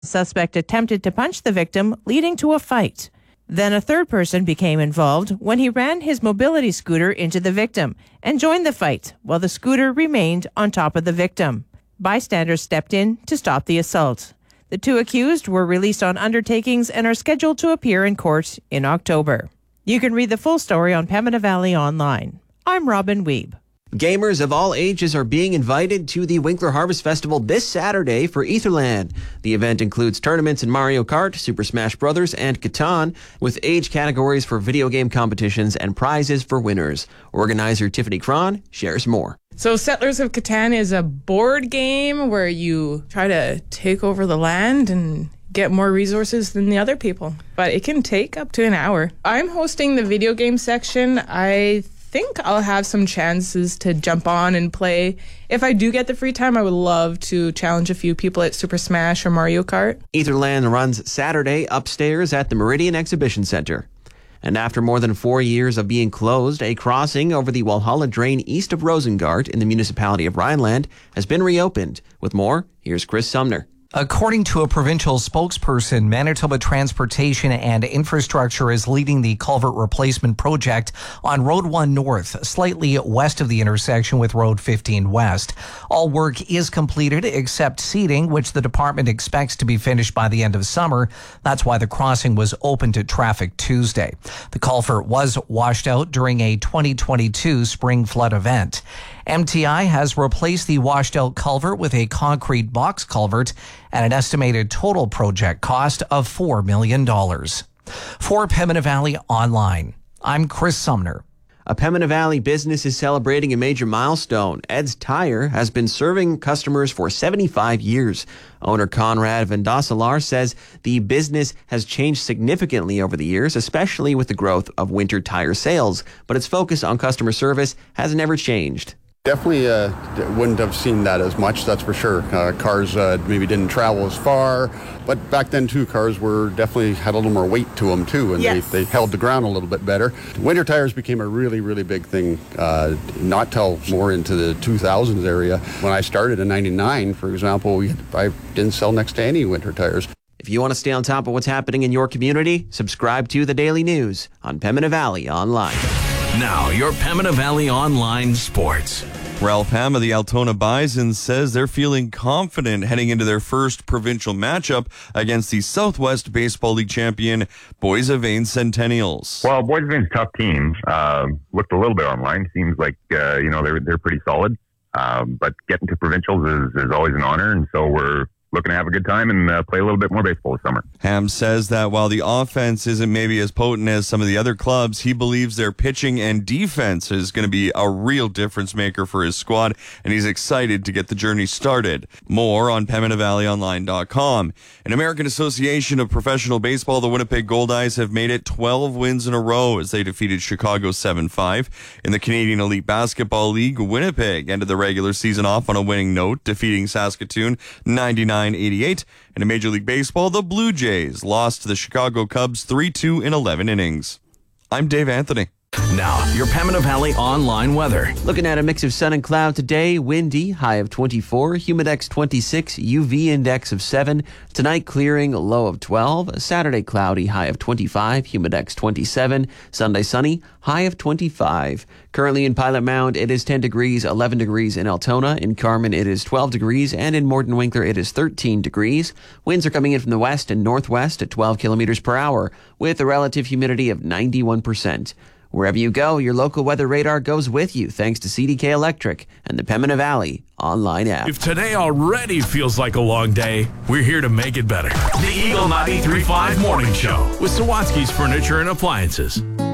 Suspect attempted to punch the victim, leading to a fight. Then a third person became involved when he ran his mobility scooter into the victim and joined the fight while the scooter remained on top of the victim. Bystanders stepped in to stop the assault. The two accused were released on undertakings and are scheduled to appear in court in October. You can read the full story on Pembina Valley Online. I'm Robin Weeb. Gamers of all ages are being invited to the Winkler Harvest Festival this Saturday for Etherland. The event includes tournaments in Mario Kart, Super Smash Bros., and Catan, with age categories for video game competitions and prizes for winners. Organizer Tiffany Cron shares more. So Settlers of Catan is a board game where you try to take over the land and get more resources than the other people. But it can take up to an hour. I'm hosting the video game section. I think I'll have some chances to jump on and play. If I do get the free time, I would love to challenge a few people at Super Smash or Mario Kart. Etherland runs Saturday upstairs at the Meridian Exhibition Center. And after more than 4 years of being closed, a crossing over the Walhalla Drain east of Rosengart in the municipality of Rhineland has been reopened. With more, here's Chris Sumner. According to a provincial spokesperson, Manitoba Transportation and Infrastructure is leading the culvert replacement project on Road 1 North, slightly west of the intersection with Road 15 West. All work is completed except seeding, which the department expects to be finished by the end of summer. That's why the crossing was open to traffic Tuesday. The culvert was washed out during a 2022 spring flood event. MTI has replaced the washed-out culvert with a concrete box culvert at an estimated total project cost of $4 million. For Pembina Valley Online, I'm Chris Sumner. A Pembina Valley business is celebrating a major milestone. Ed's Tire has been serving customers for 75 years. Owner Conrad Vandasalar says the business has changed significantly over the years, especially with the growth of winter tire sales, but its focus on customer service has never changed. Definitely wouldn't have seen that as much, that's for sure. Cars maybe didn't travel as far, but back then too, cars were definitely had a little more weight to them too, and yes, they held the ground a little bit better. Winter tires became a really, really big thing, not till more into the 2000s area. When I started in 99, for example, I didn't sell next to any winter tires. If you want to stay on top of what's happening in your community, subscribe to The Daily News on Pembina Valley Online. Now, your Pembina Valley Online Sports. Ralph Ham of the Altona Bison says they're feeling confident heading into their first provincial matchup against the Southwest Baseball League champion Boissevain Centennials. Well, Boissevain's a tough team. Looked a little bit online. Seems like they're pretty solid. But getting to provincials is always an honor, and so we're looking to have a good time and play a little bit more baseball this summer. Ham says that while the offense isn't maybe as potent as some of the other clubs, he believes their pitching and defense is going to be a real difference maker for his squad, and he's excited to get the journey started. More on PembinaValleyOnline.com. An American Association of Professional Baseball, the Winnipeg Goldeyes have made it 12 wins in a row as they defeated Chicago 7-5. In the Canadian Elite Basketball League, Winnipeg ended the regular season off on a winning note, defeating Saskatoon 99-88. In Major League Baseball, the Blue Jays lost to the Chicago Cubs 3-2 in 11 innings. I'm Dave Anthony. Now, your Pembina Valley Online weather. Looking at a mix of sun and cloud today, windy, high of 24, humidex 26, UV index of 7. Tonight, clearing, low of 12. Saturday, cloudy, high of 25, humidex 27. Sunday, sunny, high of 25. Currently in Pilot Mound, it is 10 degrees, 11 degrees in Altona. In Carmen, it is 12 degrees, and in Morden Winkler, it is 13 degrees. Winds are coming in from the west and northwest at 12 kilometers per hour, with a relative humidity of 91%. Wherever you go, your local weather radar goes with you thanks to CDK Electric and the Pembina Valley Online app. If today already feels like a long day, we're here to make it better. The Eagle 93.5 Morning Show with Sawatsky's Furniture and Appliances.